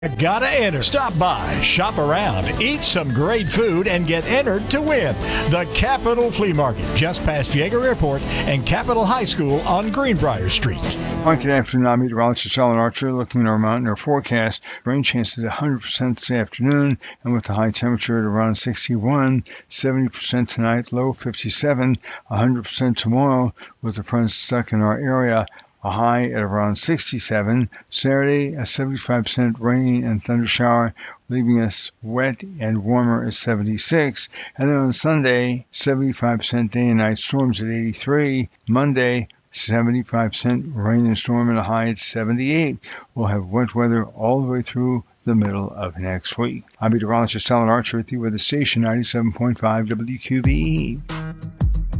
Gotta enter. Stop by, shop around, eat some great food, and get entered to win. The Capitol Flea Market, just past Yeager Airport and Capitol High School on Greenbrier Street. Hi, good afternoon. I'm meteorologist Alan Archer looking at our mountain air forecast. Rain chances 100% this afternoon, and with the high temperature at around 61, 70% tonight, low 57, 100% tomorrow with the front stuck in our area. A high at around 67. Saturday, a 75% rain and thunder shower, leaving us wet and warmer at 76. And then on Sunday, 75% day and night storms at 83. Monday, 75% rain and storm and a high at 78. We'll have wet weather all the way through the middle of next week. I'm meteorologist Alan Archer with you with the station 97.5 WQBE.